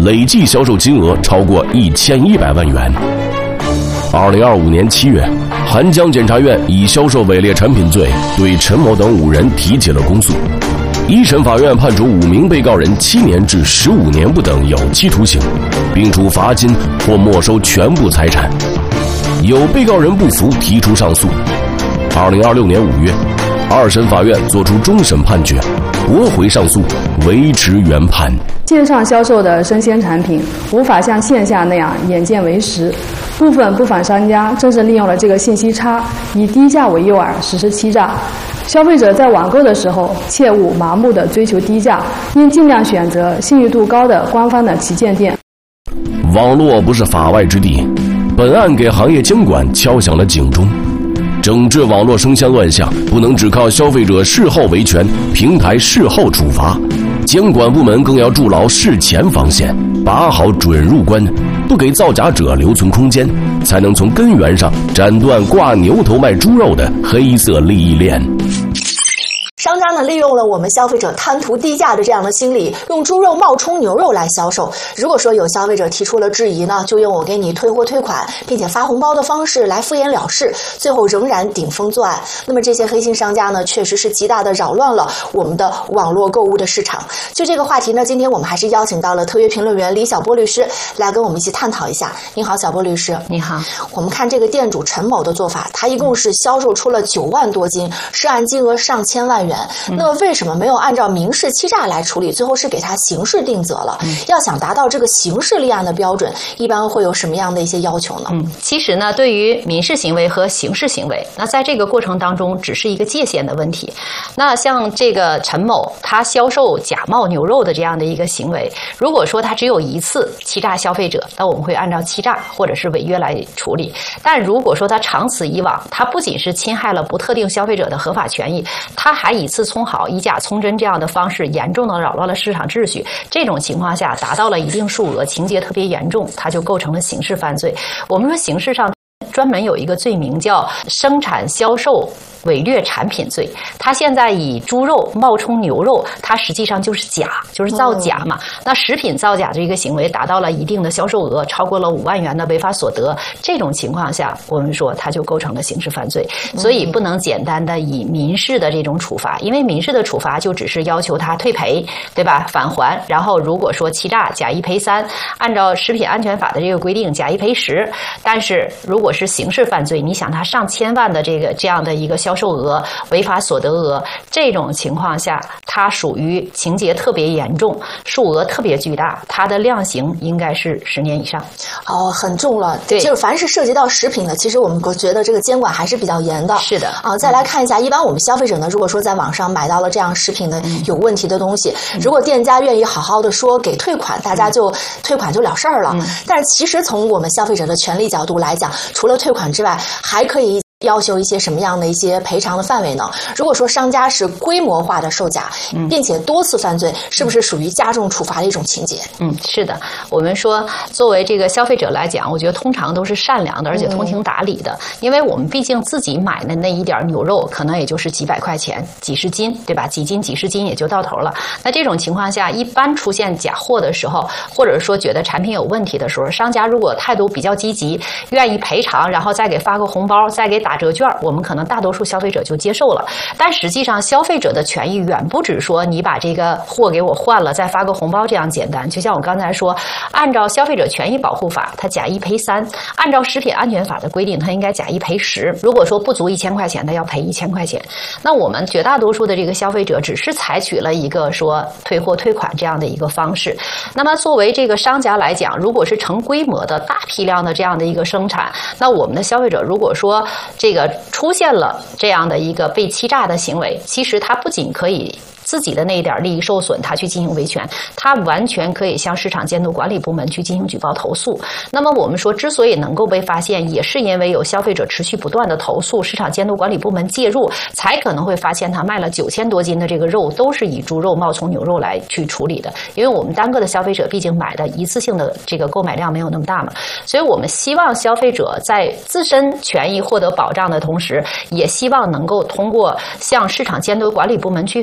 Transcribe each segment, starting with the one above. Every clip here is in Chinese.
累计销售金额超过1100万元。2025年7月，韩江检察院以销售伪劣产品罪对陈某等5人提起了公诉。一审法院判处5名被告人7年至15年不等有期徒刑，并处罚金或没收全部财产。有被告人不服，提出上诉。2026年5月，二审法院作出终审判决，驳回上诉，维持原判。 线上销售的生鲜产品无法像线下那样眼见为实，部分不法商家正是利用了这个信息差，以低价为诱饵实施欺诈。消费者在网购的时候，切勿盲目的追求低价，应尽量选择信誉度高的官方的旗舰店。 网络不是法外之地，本案给行业监管敲响了警钟。整治网络生鲜乱象，不能只靠消费者事后维权，平台事后处罚。监管部门更要筑牢事前防线，把好准入关，不给造假者留存空间，才能从根源上斩断挂牛头卖猪肉的黑色利益链。 商家呢利用了我们消费者贪图低价的这样的心理，用猪肉冒充牛肉来销售。如果说有消费者提出了质疑呢，就用我给你退货退款并且发红包的方式来敷衍了事，最后仍然顶风作案。那么这些黑心商家呢，确实是极大的扰乱了我们的网络购物的市场。就这个话题呢，今天我们还是邀请到了特约评论员李晓波律师来跟我们一起探讨一下。您好，晓波律师。 你好。 我们看这个店主陈某的做法，他一共是销售出了9万多斤，涉案金额上千万元。那么为什么没有按照民事欺诈来处理，最后是给他刑事定责了？要想达到这个刑事立案的标准，一般会有什么样的一些要求呢？ 其实呢，对于民事行为和刑事行为，那在这个过程当中只是一个界限的问题。那像这个陈某，他销售假冒牛肉的这样的一个行为，如果说他只有一次欺诈消费者，那我们会按照欺诈或者是违约来处理。但如果说他长此以往，他不仅是侵害了不特定消费者的合法权益，他还以次充好、以假充真这样的方式严重的扰乱了市场秩序，这种情况下达到了一定数额，情节特别严重，它就构成了刑事犯罪。我们说刑事上专门有一个罪名叫生产销售伪劣产品罪，它现在以猪肉冒充牛肉，它实际上就是假，就是造假嘛。那食品造假这个行为达到了一定的销售额，超过了5万元的违法所得，这种情况下，我们说它就构成了刑事犯罪。所以不能简单的以民事的这种处罚，因为民事的处罚就只是要求他退赔，对吧？返还，然后如果说欺诈，假一赔3，按照食品安全法的这个规定，假一赔10。但是如果是刑事犯罪，你想他上千万的这样的一个销售额、违法所得额，这种情况下，它属于情节特别严重，数额特别巨大，它的量刑应该是10年以上。 哦，很重了。 对， 就是凡是涉及到食品的，其实我们觉得这个监管还是比较严的。 是的。 再来看一下，一般我们消费者呢，如果说在网上买到了这样食品的有问题的东西，如果店家愿意好好的说给退款，大家就退款就了事儿了。但是其实从我们消费者的权利角度来讲，除了退款之外，还可以要求一些什么样的一些赔偿的范围呢？如果说商家是规模化的售假，并且多次犯罪，是不是属于加重处罚的一种情节？ 是的。我们说，作为这个消费者来讲，我觉得通常都是善良的，而且通情达理的，因为我们毕竟自己买的那一点牛肉，可能也就是几百块钱、几十斤，对吧？几斤、几十斤也就到头了。那这种情况下，一般出现假货的时候，或者说觉得产品有问题的时候，商家如果态度比较积极，愿意赔偿，然后再给发个红包，再给打折券，我们可能大多数消费者就接受了。但实际上，消费者的权益远不止说你把这个货给我换了，再发个红包这样简单。就像我刚才说，按照消费者权益保护法，它假一赔3；按照食品安全法的规定，它应该假一赔10。如果说不足1000块钱，它要赔1000块钱。那我们绝大多数的这个消费者只是采取了一个说退货退款这样的一个方式。那么作为这个商家来讲，如果是成规模的大批量的这样的一个生产，那我们的消费者如果说这个出现了这样的一个被欺诈的行为，其实它不仅可以自己的那一点利益受损，他去进行维权，他完全可以向市场监督管理部门去进行举报投诉。那么我们说，之所以能够被发现，也是因为有消费者持续不断的投诉，市场监督管理部门介入，才可能会发现他卖了9000多斤的这个肉都是以猪肉冒充牛肉来去处理的。因为我们单个的消费者毕竟买的一次性的这个购买量没有那么大嘛，所以我们希望消费者在自身权益获得保障的同时，也希望能够通过向市场监督管理部门去反映，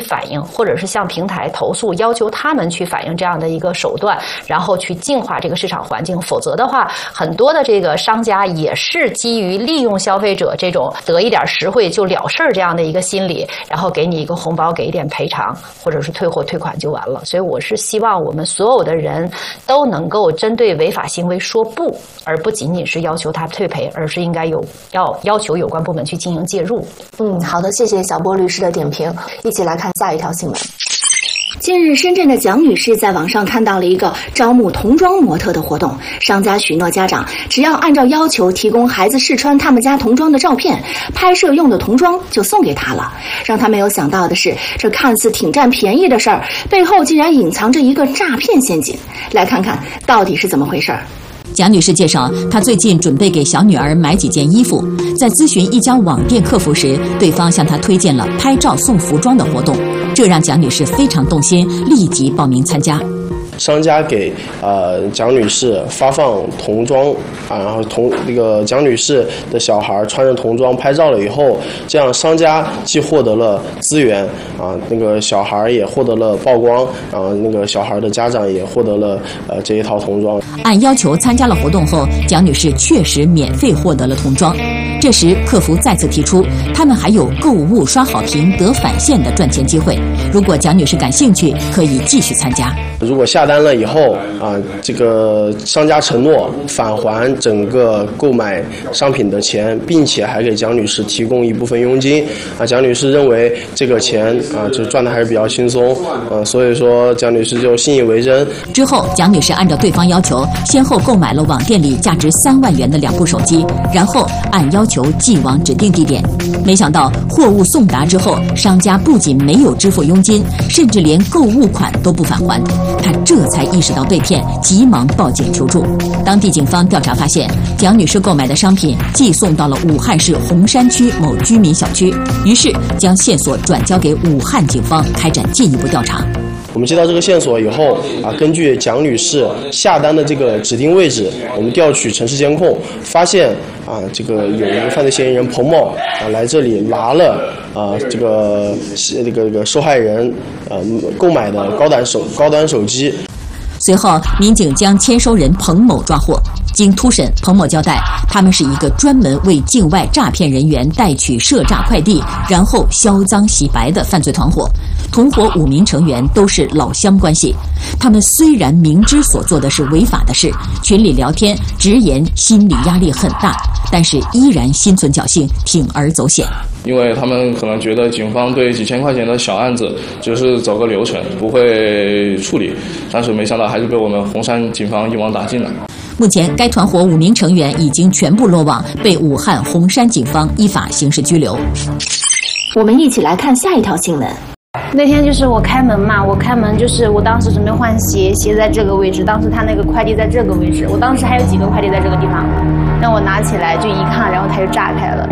或者是向平台投诉，要求他们去反映这样的一个手段，然后去净化这个市场环境。否则的话，很多的这个商家也是基于利用消费者这种得一点实惠就了事儿这样的一个心理，然后给你一个红包，给一点赔偿，或者是退货退款就完了。所以我是希望我们所有的人都能够针对违法行为说不，而不仅仅是要求他退赔，而是应该要求有关部门去进行介入。 好的，谢谢小波律师的点评。一起来看下一条新闻。 近日，深圳的蒋女士在网上看到了一个招募童装模特的活动，商家许诺家长只要按照要求提供孩子试穿他们家童装的照片，拍摄用的童装就送给他了。让他没有想到的是，这看似挺占便宜的事儿，背后竟然隐藏着一个诈骗陷阱。来看看到底是怎么回事。 蒋女士介绍，她最近准备给小女儿买几件衣服，在咨询一家网店客服时，对方向她推荐了拍照送服装的活动，这让蒋女士非常动心，立即报名参加。 商家给蒋女士发放童装然后蒋女士的小孩穿着童装拍照了以后，这样商家既获得了资源那个小孩也获得了曝光，然后那个小孩的家长也获得了这一套童装。 按要求参加了活动后，蒋女士确实免费获得了童装。这时客服再次提出，他们还有购物刷好评得返现的赚钱机会，如果蒋女士感兴趣，可以继续参加。 如果下单了以后这个商家承诺返还整个购买商品的钱，并且还给蒋女士提供一部分佣金蒋女士认为这个钱就赚的还是比较轻松所以说蒋女士就信以为真。 之后，蒋女士按照对方要求，先后购买了网店里价值3万元的2部手机，然后按要求寄往指定地点。没想到货物送达之后，商家不仅没有支付佣金，甚至连购物款都不返还。她这才意识到被骗，急忙报警求助。当地警方调查发现，蒋女士购买的商品寄送到了武汉市洪山区某居民小区，于是将线索转交给武汉警方开展进一步调查。 我们接到这个线索以后根据蒋女士下单的这个指定位置，我们调取城市监控，发现这个有一个犯罪嫌疑人彭某来这里拿了这个受害人购买的高端手机。 随后，民警将签收人彭某抓获。经突审，彭某交代，他们是一个专门为境外诈骗人员代取涉诈快递，然后销赃洗白的犯罪团伙。同伙5名成员都是老乡关系。他们虽然明知所做的是违法的事，群里聊天直言心理压力很大，但是依然心存侥幸，铤而走险。 因为他们可能觉得警方对几千块钱的小案子只是走个流程，不会处理，但是没想到还是被我们洪山警方一网打尽了。 目前，该团伙5名成员已经全部落网，被武汉洪山警方依法刑事拘留。 我们一起来看下一条新闻。 那天就是我开门嘛，我开门就是我当时准备换鞋，鞋在这个位置，当时他那个快递在这个位置，我当时还有几个快递在这个地方，让我拿起来就一看，然后他就炸开了。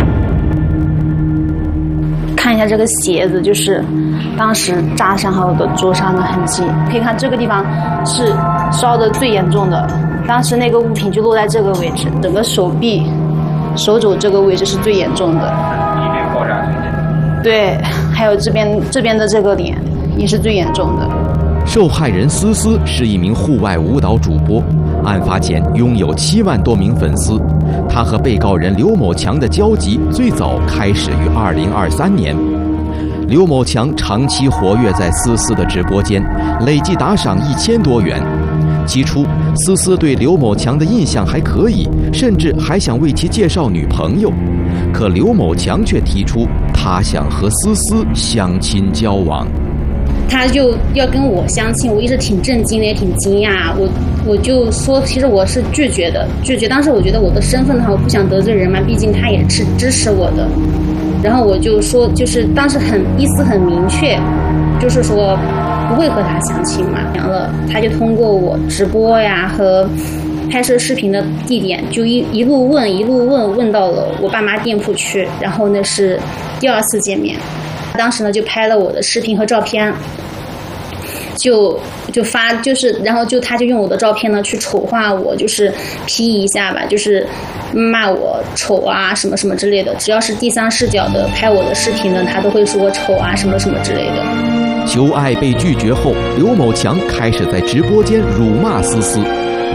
看一下这个鞋子，就是当时扎伤后的灼伤的痕迹，可以看这个地方是烧的最严重的，当时那个物品就落在这个位置，整个手臂、手肘这个位置是最严重的。一边爆炸瞬间。对，还有这边的这个脸也是最严重的。 受害人思思是一名户外舞蹈主播，案发前拥有7万多名粉丝。他和被告人刘某强的交集最早开始于2023年。刘某强长期活跃在思思的直播间，累计打赏1000多元。起初，思思对刘某强的印象还可以，甚至还想为其介绍女朋友。可刘某强却提出，他想和思思相亲交往。 他就要跟我相亲，我一直挺震惊的，也挺惊讶。我就说，其实我是拒绝的。当时我觉得我的身份的话，我不想得罪人嘛，毕竟他也是支持我的。然后我就说，就是当时意思很明确，就是说不会和他相亲嘛。然后他就通过我直播呀和拍摄视频的地点，就一路问到了我爸妈店铺去。然后那是第2次见面。当时呢就拍了我的视频和照片，就发，然后他就用我的照片呢去丑化我，就是批一下吧，就是骂我丑啊什么什么之类的。只要是第3视角的拍我的视频呢，他都会说我丑啊什么什么之类的。 求爱被拒绝后，刘某强开始在直播间辱骂思思。